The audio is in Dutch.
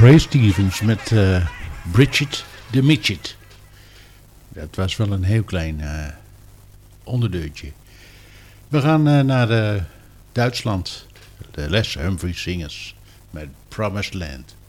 Ray Stevens met Bridget the Midget. Dat was wel een heel klein onderdeurtje. We gaan naar Duitsland. De Les Humphries Singers met Promised Land.